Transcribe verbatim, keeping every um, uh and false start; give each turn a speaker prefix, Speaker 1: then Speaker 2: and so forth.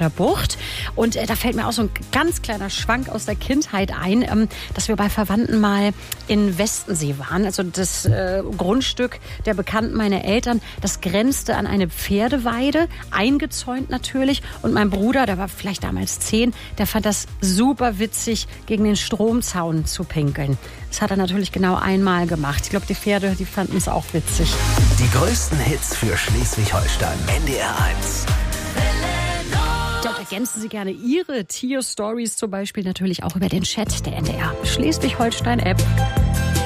Speaker 1: Bucht. Und äh, da fällt mir auch so ein ganz kleiner Schwank aus der Kindheit ein, ähm, dass wir bei Verwandten mal in Westensee waren. Also das äh, Grundstück der Bekannten meiner Eltern, das grenzte an eine Pferdeweide, eingezäunt natürlich. Und mein Bruder, der war vielleicht damals zehn, der fand das super witzig, gegen den Stromzaun zu pinkeln. Das hat er natürlich genau einmal gemacht. Ich glaube, die Pferde, die fanden es auch witzig.
Speaker 2: Die größten Hits für Schleswig-Holstein. N D R eins.
Speaker 1: Dort ergänzen Sie gerne Ihre Tier-Stories, zum Beispiel natürlich auch über den Chat der N D R Schleswig-Holstein-App.